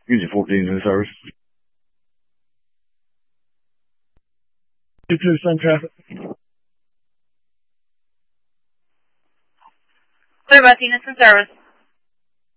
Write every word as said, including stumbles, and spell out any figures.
Unit fourteen in service. two two, same traffic. Clear bus units in service.